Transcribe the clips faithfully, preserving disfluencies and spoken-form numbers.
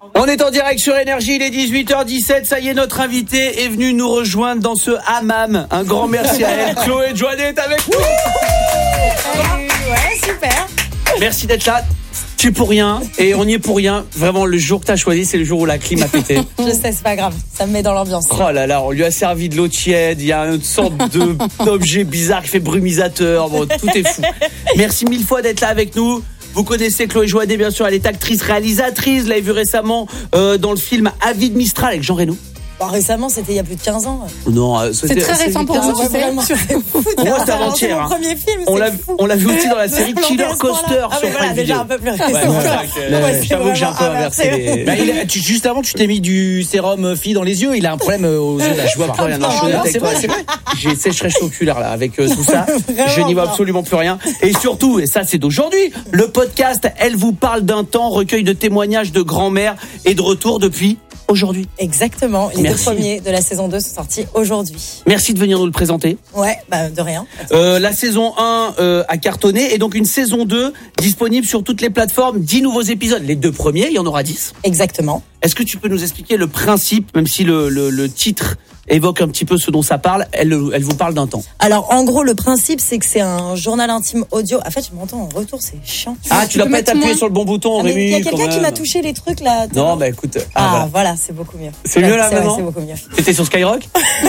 On est en direct sur Énergie, il est dix-huit heures dix-sept, ça y est, notre invité est venu nous rejoindre dans ce hammam. Un grand merci à elle. Chloé Joannet est avec nous. Salut, ouais, super. Merci d'être là. Tu es pour rien et on y est pour rien. Vraiment, le jour que tu as choisi, c'est le jour où la clim a pété. Je sais, c'est pas grave, ça me met dans l'ambiance. Oh là là, on lui a servi de l'eau tiède, il y a une sorte de, d'objet bizarre qui fait brumisateur. Bon, tout est fou. Merci mille fois d'être là avec nous. Vous connaissez Chloé Joannet, bien sûr, elle est actrice, réalisatrice. Vous l'avez vu récemment euh, dans le film Avis de Mistral avec Jean Reno. Bon, récemment, c'était il y a plus de quinze ans. Non, euh, c'est très récent pour vous, tu sais. Pour moi, c'est avant-hier. C'est mon hein. premier film. On l'a, fou. on l'a vu aussi dans la série Killer Coaster ah, sur voilà, Prime déjà Video. un peu plus récent. Ouais, voilà, ouais, ouais, j'avoue que j'ai un peu inversé les... Bah, il a, tu, juste avant, tu t'es mis du sérum fille dans les yeux. Il a un problème aux yeux. Là, je vois plus rien. Non, je suis honnête avec c'est toi. vrai, c'est vrai. J'ai sécheresse oculaire là avec euh, tout ça. Je n'y vois absolument plus rien. Et surtout, et ça c'est d'aujourd'hui, le podcast Elle vous parle d'un temps, recueil de témoignages de grand-mère et de retour depuis aujourd'hui. Exactement. Les Merci. deux premiers de la saison deux sont sortis aujourd'hui. Merci de venir nous le présenter. Ouais, bah de rien. Euh, la saison un euh, a cartonné et donc une saison deux disponible sur toutes les plateformes. dix nouveaux épisodes. Les deux premiers, il y en aura dix. Exactement. Est-ce que tu peux nous expliquer le principe, même si le, le, le titre évoque un petit peu ce dont ça parle, elle, elle vous parle d'un temps. Alors en gros le principe c'est que c'est un journal intime audio. En fait je m'entends en retour, c'est chiant. Ah tu dois pas t'appuyer sur le bon bouton, ah, Rémi. Il y a quelqu'un qui m'a touché les trucs là. Non bah écoute. Ah, ah voilà, voilà c'est beaucoup mieux. C'est ouais, mieux là c'est maintenant. vrai, c'est beaucoup mieux. T'étais sur Skyrock.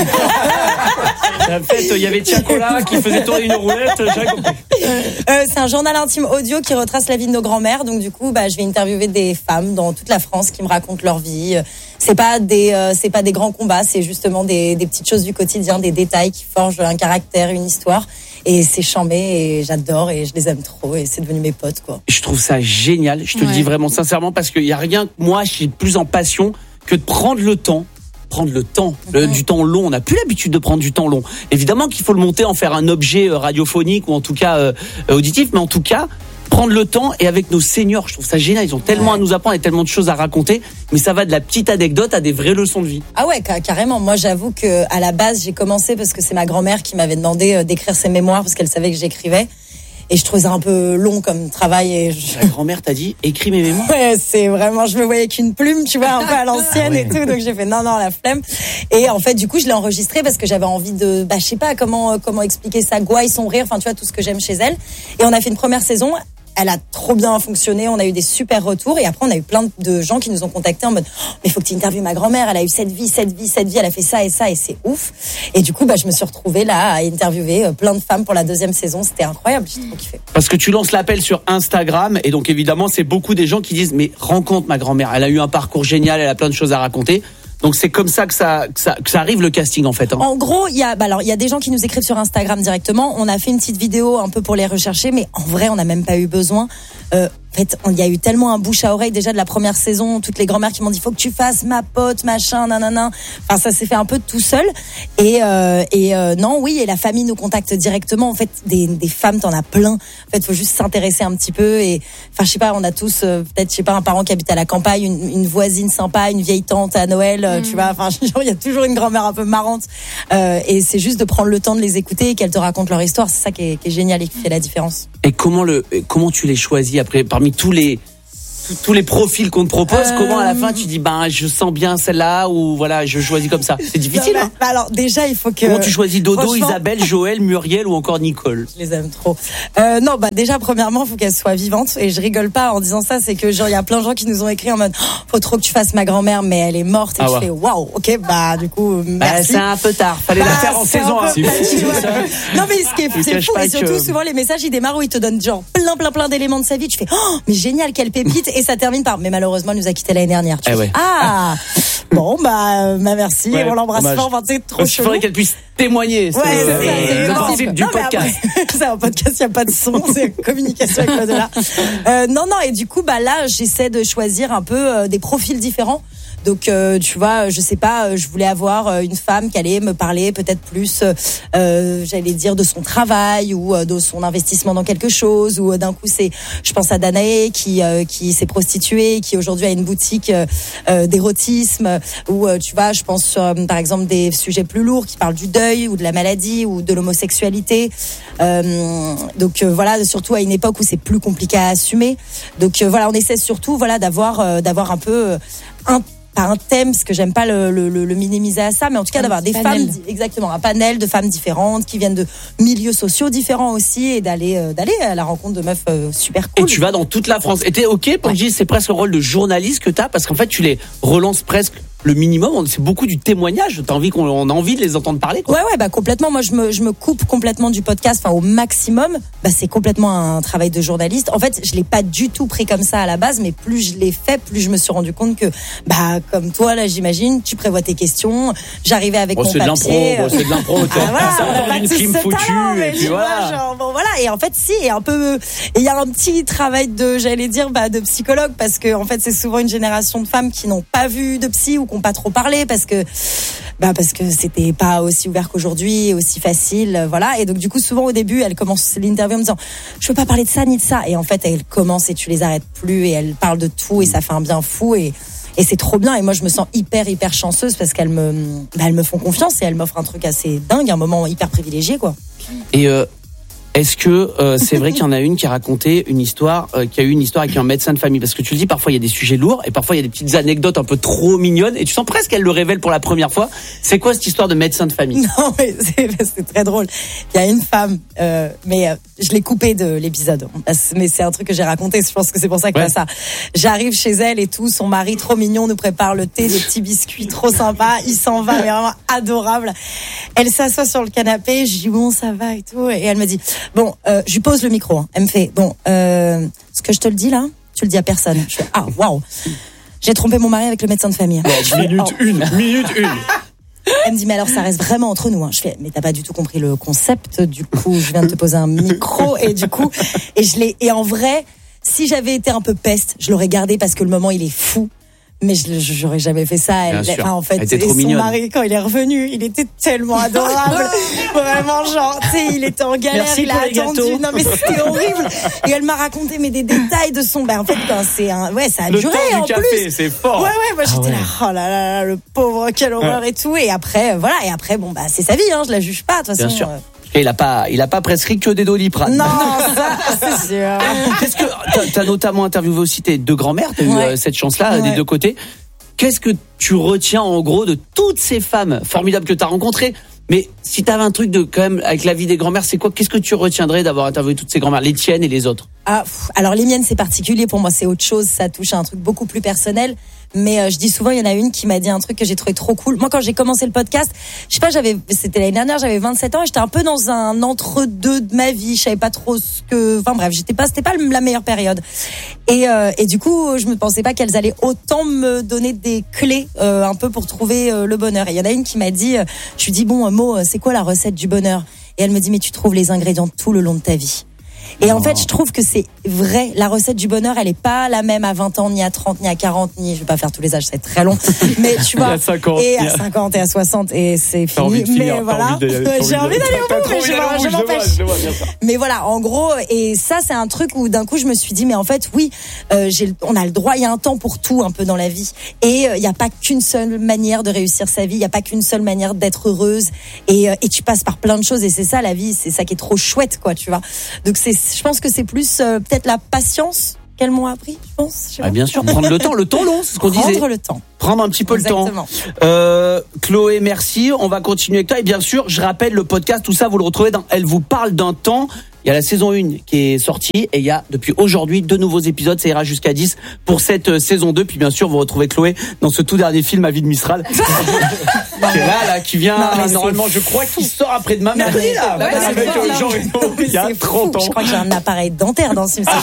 En fait il y avait Tiakola qui faisait tourner une roulette. J'avais compris. Euh, c'est un journal intime audio qui retrace la vie de nos grands-mères. Donc du coup, bah, je vais interviewer des femmes dans toute la France qui me racontent leur vie. C'est pas des, euh, c'est pas des grands combats, c'est justement des, des petites choses du quotidien, des détails qui forgent un caractère, une histoire. Et c'est chambé et j'adore et je les aime trop et c'est devenu mes potes quoi. Je trouve ça génial. Je te ouais. le dis vraiment sincèrement parce qu'il y a rien que moi, je suis plus en passion que de prendre le temps. Prendre le temps, le, du temps long. On n'a plus l'habitude de prendre du temps long. Évidemment qu'il faut le monter, en faire un objet radiophonique ou en tout cas euh, auditif, mais en tout cas prendre le temps et avec nos seniors, je trouve ça génial. Ils ont tellement ouais. à nous apprendre et tellement de choses à raconter, mais ça va de la petite anecdote à des vraies leçons de vie. Ah ouais, carrément. Moi, j'avoue que à la base, j'ai commencé parce que c'est ma grand-mère qui m'avait demandé d'écrire ses mémoires parce qu'elle savait que j'écrivais. Et je trouvais ça un peu long comme travail. Et je... La grand-mère t'a dit, écris mes mémoires. Ouais, c'est vraiment, je me voyais avec une plume, tu vois, un peu à l'ancienne ouais. et tout. Donc j'ai fait non, non, la flemme. Et en fait, du coup, je l'ai enregistré parce que j'avais envie de, bah, je sais pas comment, comment expliquer ça, gouaille, son rire, enfin, tu vois, tout ce que j'aime chez elle. Et on a fait une première saison. Elle a trop bien fonctionné, on a eu des super retours et après on a eu plein de gens qui nous ont contactés en mode oh, mais faut que tu interviewes ma grand-mère, elle a eu cette vie, cette vie, cette vie, elle a fait ça et ça et c'est ouf. Et du coup bah je me suis retrouvée là à interviewer plein de femmes pour la deuxième saison, c'était incroyable, j'ai trop kiffé. Parce que tu lances l'appel sur Instagram et donc évidemment c'est beaucoup des gens qui disent mais rencontre ma grand-mère, elle a eu un parcours génial, elle a plein de choses à raconter. Donc c'est comme ça que ça, que ça que ça arrive le casting en fait. Hein. En gros, il y a bah alors il y a des gens qui nous écrivent sur Instagram directement. On a fait une petite vidéo un peu pour les rechercher, mais en vrai on n'a même pas eu besoin. Euh, en fait, il y a eu tellement un bouche à oreille déjà de la première saison. Toutes les grand-mères qui m'ont dit faut que tu fasses ma pote, machin, nanana. Enfin ça s'est fait un peu tout seul. Et euh, et euh, non oui et la famille nous contacte directement. En fait des des femmes t'en as plein. En fait faut juste s'intéresser un petit peu et enfin je sais pas on a tous euh, peut-être je sais pas un parent qui habite à la campagne, une, une voisine sympa, une vieille tante à Noël. Mmh. Tu vois, enfin, il y a toujours une grand-mère un peu marrante. Euh, et c'est juste de prendre le temps de les écouter et qu'elles te racontent leur histoire. C'est ça qui est, qui est génial et qui fait la différence. Et comment le, comment tu les choisis après, parmi tous les, tous, tous les profils qu'on te propose, euh... comment à la fin tu dis, ben, je sens bien celle-là ou voilà, je choisis comme ça. C'est difficile, non, hein? Bah alors, déjà, il faut que. Comment tu choisis Dodo, Franchement... Isabelle, Joël, Muriel ou encore Nicole? Je les aime trop. Euh, non, bah, déjà, premièrement, il faut qu'elles soient vivantes. Et je rigole pas en disant ça, c'est que genre, il y a plein de gens qui nous ont écrit en mode, oh, faut trop que tu fasses ma grand-mère, mais elle est morte. Et ah je ouais. fais, waouh, ok, bah, du coup, merci. Bah, c'est un peu tard. Fallait bah, la faire en saison un. C'est fou, ça. Non, mais ce qui est, c'est fou, et surtout, que... souvent, les messages, ils démarrent où ils te donnent genre plein, plein, plein d'éléments de sa vie. Tu fais, oh, mais génial, quelle pépite. Et ça termine par, mais malheureusement, elle nous a quitté l'année dernière. Tu eh fais, ouais. Ah, bon, bah, bah merci, ouais, on l'embrasse fort. Enfin, c'est trop Il faudrait qu'elle puisse témoigner. Ouais, c'est, c'est, c'est le principe du non, podcast. Après, c'est un podcast, il n'y a pas de son, c'est communication avec l'au-delà. Euh, non, non, et du coup, bah là, j'essaie de choisir un peu euh, des profils différents. Donc, euh, tu vois, je sais pas, je voulais avoir une femme qui allait me parler peut-être plus, euh, j'allais dire, de son travail ou de son investissement dans quelque chose. Ou d'un coup, c'est, je pense à Danae qui euh, qui s'est prostituée, qui aujourd'hui a une boutique euh, d'érotisme. Ou euh, tu vois, je pense sur, par exemple, des sujets plus lourds qui parlent du deuil. deuil ou de la maladie ou de l'homosexualité. Euh, donc euh, voilà, surtout à une époque où c'est plus compliqué à assumer. Donc euh, voilà, on essaie surtout voilà d'avoir euh, d'avoir un peu euh, un pas un thème, parce que j'aime pas le, le, le minimiser à ça, mais en tout cas un d'avoir des panel. femmes, exactement, un panel de femmes différentes qui viennent de milieux sociaux différents aussi, et d'aller euh, d'aller à la rencontre de meufs euh, super cool. Et tu vas dans toute la France. Et t'es ok pour que je dise, c'est presque le rôle de journaliste que t'as, parce qu'en fait tu les relances presque le minimum. C'est beaucoup du témoignage. T'as envie qu'on on a envie de les entendre parler, quoi. Ouais ouais bah complètement. Moi je me je me coupe complètement du podcast, enfin au maximum. Bah c'est complètement un travail de journaliste. En fait je l'ai pas du tout pris comme ça à la base, mais plus je l'ai fait, plus je me suis rendu compte que bah comme toi là j'imagine, tu prévois tes questions. J'arrivais avec bon, mon c'est papier. De bon, c'est de l'impro. C'est de l'impro. Ah, voilà, ça une crime foutue. Et puis voilà. Genre, bon voilà. Et en fait si, et un peu, il y a un petit travail de, j'allais dire bah de psychologue, parce que en fait c'est souvent une génération de femmes qui n'ont pas vu de psy ou qui n'ont pas trop parlé, parce que bah parce que c'était pas aussi ouvert qu'aujourd'hui, aussi facile, voilà. Et donc du coup souvent au début elle commence l'interview en me disant je veux pas parler de ça ni de ça, et en fait elle commence et tu les arrêtes plus et elle parle de tout et ça fait un bien fou, et et c'est trop bien. Et moi je me sens hyper hyper chanceuse parce qu'elles me bah, elles me font confiance et elles m'offrent un truc assez dingue, un moment hyper privilégié, quoi. Et euh, est-ce que euh, c'est vrai qu'il y en a une qui a raconté une histoire, euh, qui a eu une histoire avec un médecin de famille? Parce que tu le dis, parfois il y a des sujets lourds et parfois il y a des petites anecdotes un peu trop mignonnes et tu sens presque qu'elle le révèle pour la première fois. C'est quoi cette histoire de médecin de famille? Non mais c'est, c'est très drôle. Il y a une femme, euh, mais euh, je l'ai coupé de l'épisode. Mais c'est un truc que j'ai raconté. Je pense que c'est pour ça que ouais. ça. J'arrive chez elle et tout. Son mari trop mignon nous prépare le thé, des petits biscuits trop sympas. Il s'en va, mais vraiment adorable. Elle s'assoit sur le canapé. Je dis bon ça va et tout, et elle me dit bon, euh, je lui pose le micro. Hein. Elle me fait bon, euh, ce que je te le dis là, tu le dis à personne. Je fais ah waouh, j'ai trompé mon mari avec le médecin de famille. Bon, minute oh. une, minute une. Elle me dit mais alors ça reste vraiment entre nous. Hein. Je fais mais t'as pas du tout compris le concept. Du coup je viens de te poser un micro et du coup et je l'ai et en vrai si j'avais été un peu peste je l'aurais gardé parce que le moment il est fou. Mais je, j'aurais jamais fait ça. Elle, enfin, en fait, elle était trop et son mignonne. Mari, quand il est revenu, il était tellement adorable. Vraiment, genre, tu sais, il était en galère, merci il a attendu. Non, mais c'était horrible. Et elle m'a raconté, mais des détails de son, ben, en fait, ben, c'est un, ouais, ça a le duré, temps en du café, plus. C'est fort. Ouais, ouais, moi, j'étais ah ouais. là, oh là là là, le pauvre, quelle horreur ouais. et tout. Et après, voilà, et après, bon, bah, c'est sa vie, hein, je la juge pas, de toute façon. Bien sûr. Euh... Et il a pas, il a pas prescrit que des Doliprane. Non, ça, c'est sûr. Qu'est-ce que, t'as, t'as notamment interviewé aussi tes deux grands-mères, t'as ouais. eu euh, cette chance-là, ouais. des deux côtés. Qu'est-ce que tu retiens en gros de toutes ces femmes formidables que tu as rencontrées? Mais si tu avais un truc de quand même avec la vie des grand-mères, c'est quoi? Qu'est-ce que tu retiendrais d'avoir interviewé toutes ces grand-mères, les tiennes et les autres? Ah, pff, alors les miennes c'est particulier pour moi, c'est autre chose, ça touche à un truc beaucoup plus personnel. Mais euh, je dis souvent, il y en a une qui m'a dit un truc que j'ai trouvé trop cool. Moi, quand j'ai commencé le podcast, je sais pas, j'avais, c'était l'année dernière, j'avais vingt-sept ans et j'étais un peu dans un entre-deux de ma vie. Je savais pas trop ce que, enfin bref, j'étais pas, c'était pas la meilleure période. Et euh, et du coup, je me pensais pas qu'elles allaient autant me donner des clés euh, un peu pour trouver euh, le bonheur. Et il y en a une qui m'a dit, euh, je lui dis bon, Mo, c'est quoi la recette du bonheur? Et elle me dit mais tu trouves les ingrédients tout le long de ta vie. Et en fait, je trouve que c'est vrai. La recette du bonheur, elle est pas la même à vingt ans, ni à trente, ni à quarante, ni, je vais pas faire tous les âges, c'est très long. Mais tu vois. Et à cinquante. Et à cinquante et à soixante. Et c'est fini. Envie de mais finir, voilà. Envie j'ai envie d'aller au bout, mais je, je, je m'empêche. Mais voilà, en gros, et ça, c'est un truc où d'un coup, je me suis dit, mais en fait, oui, euh, j'ai, on a le droit, il y a un temps pour tout un peu dans la vie. Et il euh, y a pas qu'une seule manière de réussir sa vie. Il y a pas qu'une seule manière d'être heureuse. Et, euh, et tu passes par plein de choses. Et c'est ça, la vie. C'est ça qui est trop chouette, quoi, tu vois. Donc c'est, je pense que c'est plus Euh, peut-être la patience qu'elles m'ont appris, je pense. Je ah, bien sûr, prendre le temps, le temps long, c'est ce qu'on prendre disait. Prendre le temps. Prendre un petit peu Exactement. le temps. Euh, Chloé, merci. On va continuer avec toi. Et bien sûr, je rappelle le podcast, tout ça, vous le retrouvez dans Elle vous parle d'un temps. Il y a la saison un qui est sortie et il y a depuis aujourd'hui deux nouveaux épisodes. Ça ira jusqu'à dix pour cette euh, saison deux. Puis bien sûr, vous retrouvez Chloé dans ce tout dernier film, Ma vie de Mistral. qui est là, là, qui vient non, normalement, je crois qu'il sort après-demain. Mais mais là, ouais, ouais, avec fort, Jean Reno, il y a trente ans. Je crois que j'ai un appareil dentaire dans ce film.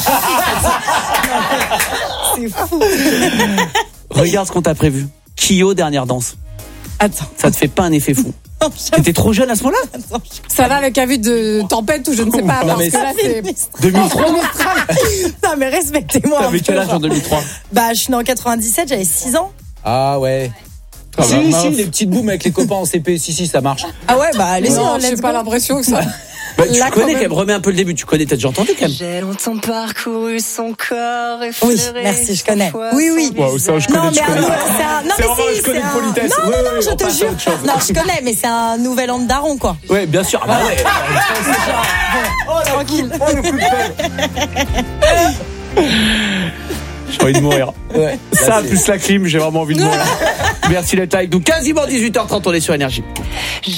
C'est fou. Regarde ce qu'on t'a prévu. Kyo, dernière danse. Attends. Ça te fait pas un effet fou? T'étais trop jeune à ce moment-là? Ça va avec un vue de tempête ou je ne sais pas. Non, parce que là, c'est deux mille trois. Non, mais respectez-moi. T'avais quel âge en deux mille trois? Bah, je suis née en quatre-vingt-dix-sept, j'avais six ans. Ah ouais. Ah si, bah, si, les petites boumes avec les copains en C P, si, si, ça marche. Ah ouais, bah, allez-y, non, let's j'ai go. pas l'impression que ça. Bah, tu Là, connais quand quand même, remets un peu le début, tu connais, t'as déjà entendu quand même. J'ai longtemps parcouru son corps et Oui, merci, je connais. Oui, oui. Waouh, ça, je connais, Non, tu mais connais. un- c'est un, non, C'est mais vraiment si, je connais c'est de un- politesse. Non, Oui, non, oui, non, on je te passe à jure. autre chose. Non, je connais, mais c'est un nouvel an de daron, quoi. Ouais, bien sûr. Bah ouais. Tranquille. J'ai envie de mourir. Ouais. Ça, Là, c'est- plus la clim, j'ai vraiment envie de mourir. Merci d'être là avec nous. Quasiment dix-huit heures trente, on est sur Énergie.